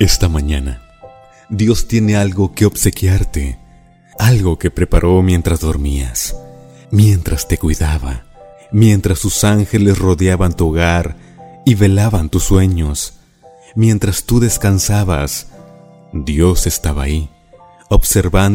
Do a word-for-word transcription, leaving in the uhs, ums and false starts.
Esta mañana, Dios tiene algo que obsequiarte, algo que preparó mientras dormías, mientras te cuidaba, mientras sus ángeles rodeaban tu hogar y velaban tus sueños. Mientras tú descansabas, Dios estaba ahí, observando